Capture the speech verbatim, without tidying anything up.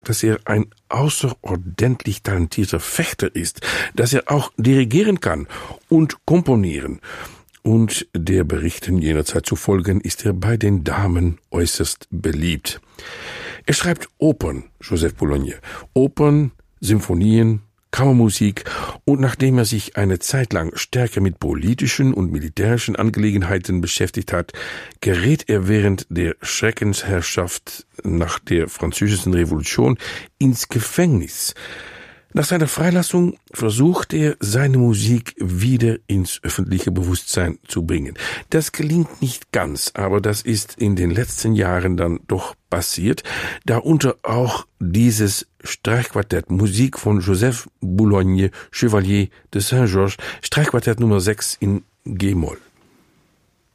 dass er ein außerordentlich talentierter Fechter ist, dass er auch dirigieren kann und komponieren. Und der Berichten jener Zeit zu folgen, ist er bei den Damen äußerst beliebt. Er schreibt Opern, Joseph Boulogne, Opern, Symphonien, Kammermusik, und nachdem er sich eine Zeit lang stärker mit politischen und militärischen Angelegenheiten beschäftigt hat, gerät er während der Schreckensherrschaft nach der Französischen Revolution ins Gefängnis. Nach seiner Freilassung versucht er, seine Musik wieder ins öffentliche Bewusstsein zu bringen. Das gelingt nicht ganz, aber das ist in den letzten Jahren dann doch passiert, darunter auch dieses Streichquartett, Musik von Joseph Boulogne, Chevalier de Saint-Georges, Streichquartett Nummer sechs in G-Moll.